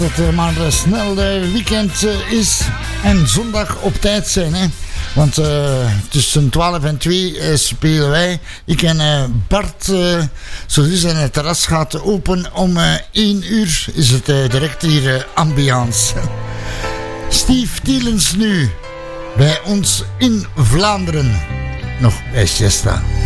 Het maar snel weekend is en zondag op tijd zijn. Hè? Want tussen 12 en 2 spelen wij. Ik en Bart, zo dus, en het terras gaat open om 1 uur. Is het direct hier ambiance. Steve Tielens nu bij ons in Vlaanderen. Nog bij Siesta.